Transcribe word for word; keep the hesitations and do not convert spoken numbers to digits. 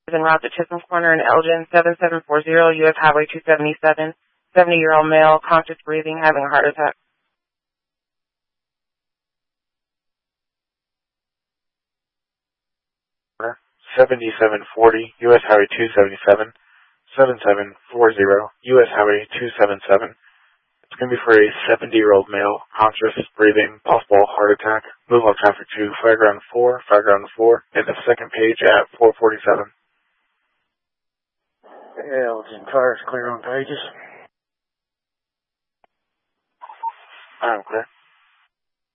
en route to Chisholm Corner in Elgin, seven seven four zero, U S Highway two seventy-seven, seventy-year-old male, conscious breathing, having a heart attack. seventy-seven forty, U S Highway two seventy-seven, seven seven four zero, U S Highway two seventy-seven. It's going to be for a seventy-year-old male, conscious breathing, possible heart attack. Move on traffic to Fairground four, Fairground four, and the second page at four forty-seven. Elgin cars clear on pages. I'm clear.